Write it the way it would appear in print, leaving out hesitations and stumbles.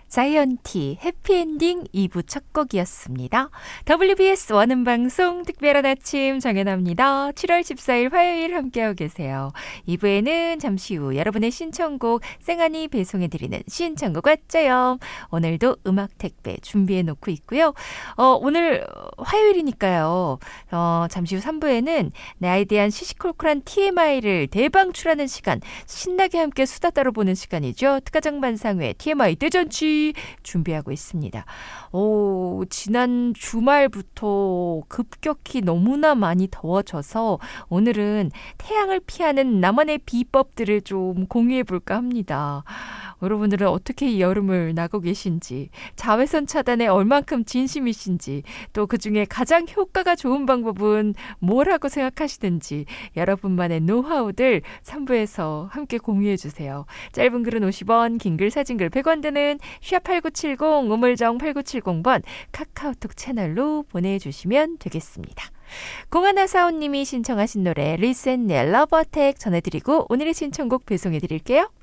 자이언티 해피엔딩 2부 첫 곡이었습니다. WBS 원음방송 특별한 아침 정연아입니다. 7월 14일 화요일 함께하고 계세요. 2부에는 잠시 후 여러분의 신청곡 생안이 배송해드리는 신청곡 왔죠요. 오늘도 음악 택배 준비해놓고 있고요. 오늘 화요일이니까요. 잠시 후 3부에는 나에 대한 시시콜콜한 TMI를 대방출하는 시간, 신나게 함께 수다 떨어보는 시간이죠. 특가정반상회 TMI 대잔치 준비하고 있습니다. 지난 주말부터 급격히 너무나 많이 더워져서 오늘은 태양을 피하는 나만의 비법들을 좀 공유해볼까 합니다. 여러분들은 어떻게 이 여름을 나고 계신지, 자외선 차단에 얼만큼 진심이신지, 또 그중에 가장 효과가 좋은 방법은 뭐라고 생각하시는지 여러분만의 노하우들 3부에서 함께 공유해주세요. 짧은 글은 50원, 긴 글, 사진글 100원 드는 #8970 우물정 8970번 카카오톡 채널로 보내주시면 되겠습니다. 공하나사원님이 신청하신 노래 리센의 러버텍 전해드리고 오늘의 신청곡 배송해드릴게요.